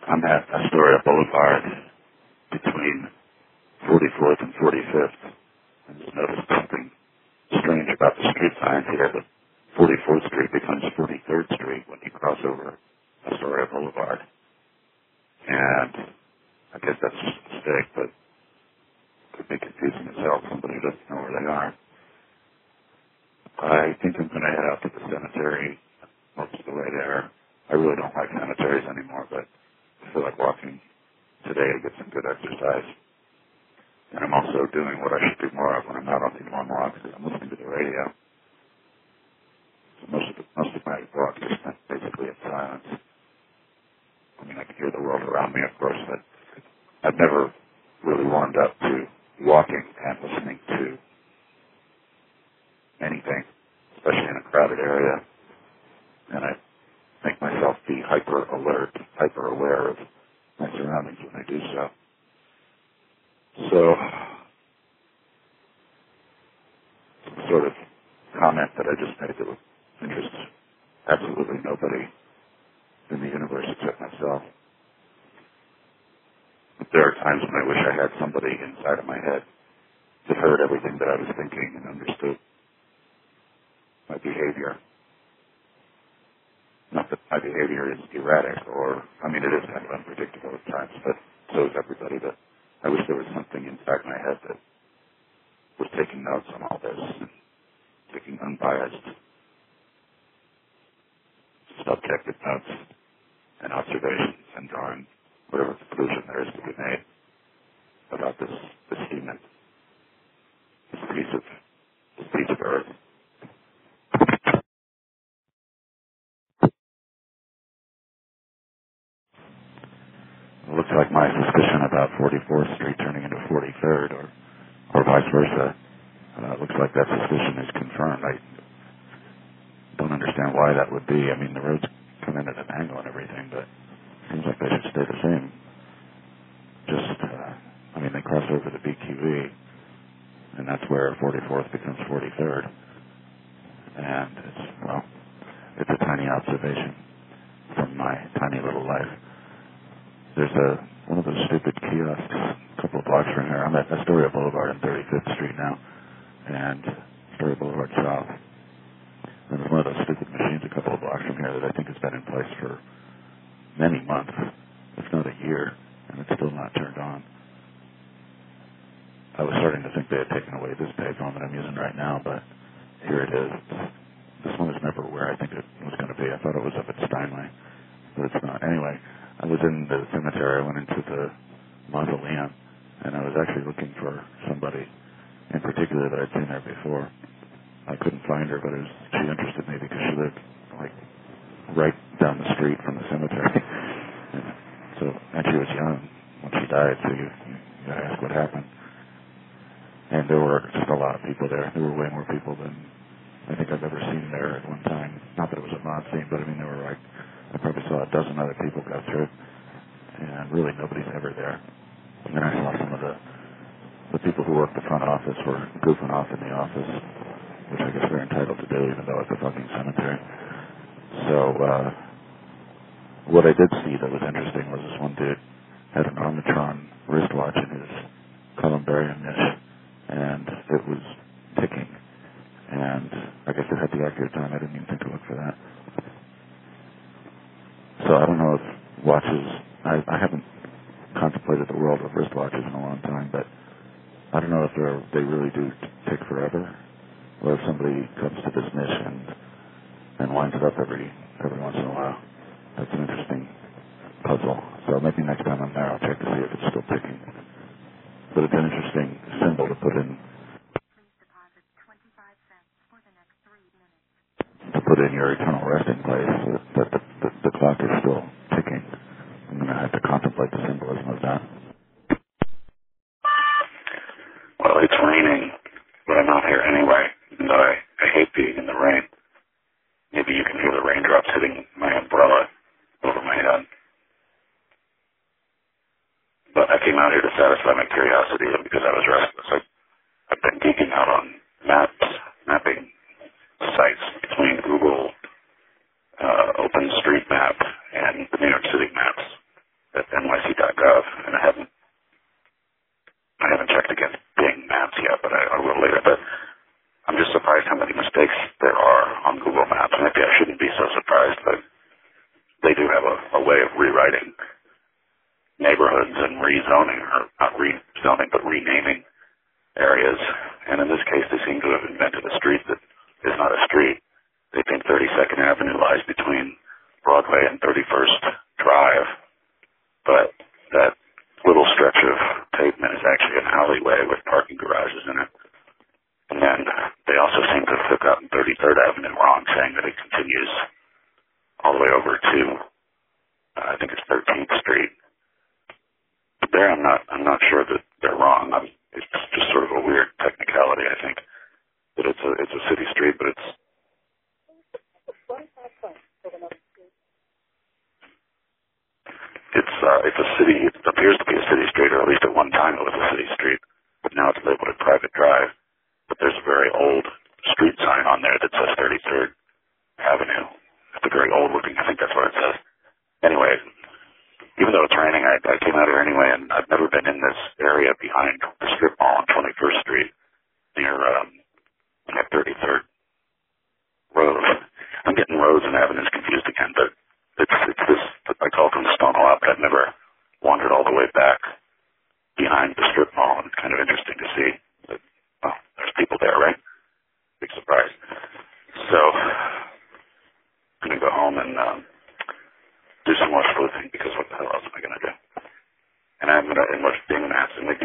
I'm at Astoria Boulevard between 44th and 45th. I just noticed something strange about the street signs here. The 44th Street becomes 43rd Street when you cross over Astoria Boulevard. And I guess that's just a mistake, but it could be confusing as hell. Somebody doesn't know where they are. I think I'm going to head out to the cemetery most of the way there. I really don't like cemeteries anymore, but I feel like walking today to get some good exercise. And I'm also doing what I should do more of when I'm out on these long walks. I'm listening to the radio. So most of my walks are spent basically in silence. I mean, I can hear the world around me, of course, but I've never really warmed up to walking and listening to anything, especially in a crowded area. And I make myself be hyper alert, hyper aware of my surroundings when I do so. So, some sort of comment that I just made that would interest absolutely nobody in the universe except myself. But there are times when I wish I had somebody inside of my head that heard everything that I was thinking and understood my behavior. Not that my behavior is erratic or, I mean, it is kind of unpredictable at times, but so is everybody. But I wish there was something inside my head that was taking notes on all this, and taking unbiased, subjective notes and observations and drawing whatever conclusion there is to be made about this human, this piece of earth. It looks like my suspicion about 44th Street turning into 43rd, or vice versa, looks like that suspicion is confirmed. I don't understand why that would be. I mean, the roads come in at an angle and everything, but it seems like they should stay the same. Just, I mean, they cross over the BQE, and that's where 44th becomes 43rd. And it's a tiny observation from my tiny little life. There's one of those stupid kiosks a couple of blocks from here. I'm at Astoria Boulevard on 35th Street now, and Astoria Boulevard South. And there's one of those stupid machines a couple of blocks from here that I think has been in place for many months, if not a year, and it's still not turned on. I was starting to think they had taken away this payphone that I'm using right now, but here it is. This one was never where I think it was going to be. I thought it was up at Steinway, but it's not. Anyway, I was in the cemetery. I went into the mausoleum, and I was actually looking for somebody in particular that I'd seen there before. I couldn't find her, but she interested me because she lived like right down the street from the cemetery. And she was young when she died, so you gotta ask what happened. And there were just a lot of people there. There were way more people than I think I've ever seen there at one time. Not that it was a mob scene, but I mean, there were like, I probably saw a dozen other people go through it, and really nobody's ever there. And then I saw some of the people who worked the front office were goofing off in the office, which I guess they're entitled to do, even though it's a fucking cemetery. So, what I did see that was interesting was this one dude had an Armatron wristwatch in his columbarium niche, and it was ticking. And I guess it had the accurate time. I didn't even think to look for that. So I don't know if watches, I haven't contemplated the world of wristwatches in a long time, but I don't know if they really do tick forever, or if somebody comes to this niche and winds it up every once in a while. That's an interesting puzzle. So maybe next time I'm there, I'll check to see if it's still ticking. But it's an interesting symbol to put in your eternal resting place, so that the clock is still ticking. I'm going to have to contemplate the symbolism of that. Well, it's raining, but I'm out here anyway, even though I hate being in the rain. Maybe you can hear the raindrops hitting my umbrella over my head. But I came out here to satisfy my curiosity because I was restless. I've been geeking out on mapping sites between Google, OpenStreetMap, and the New York City maps. at NYC.gov, and I haven't checked against Bing Maps yet, but I will later. But I'm just surprised how many mistakes there are on Google Maps. Maybe I shouldn't be so surprised, but they do have a way of rewriting neighborhoods and rezoning, or not rezoning, but renaming areas. And in this case, they seem to have invented a street that is not a street. They think 32nd Avenue lies between Broadway and 31st Drive, but that little stretch of pavement is actually an alleyway with parking garages in it. And then they also seem to have gotten 33rd Avenue wrong, saying that it continues all the way over to, I think it's 13th Street. But there, I'm not sure that they're wrong. It's just sort of a weird technicality, I think, that it's a city street, but it's a city. It appears to be a city street, or at least at one time it was a city street, but now it's labeled a private drive. But there's a very old street sign on there that says 33rd Avenue. It's a very old looking. I think that's what it says. Anyway, even though it's raining, I came out here anyway, and I've never been in this area behind the strip mall on 21st Street near 33rd Road. I'm getting roads and avenues confused again, but it's this, I call it from Stonewall out, but I've never wandered all the way back behind the strip mall, and it's kind of interesting to see that, well, there's people there, right? Big surprise. So, I'm going to go home and do some more sleuthing, because what the hell else am I going to do? And I'm going to watch Bing Maps, and maybe